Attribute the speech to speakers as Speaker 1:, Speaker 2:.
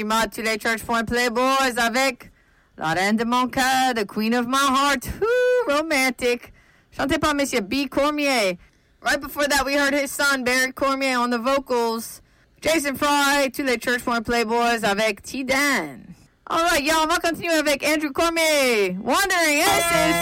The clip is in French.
Speaker 1: Tous les Church Point Playboys avec La Reine de mon cœur, The Queen of my heart. Woo, romantic. Chanté par Monsieur B. Cormier. Right before that, we heard his son, Barry Cormier, on the vocals. Jason Fry, Tous les Church Point Playboys avec T-Dan. All right, y'all, on va continuer avec Andrew Cormier. Wandering Aces.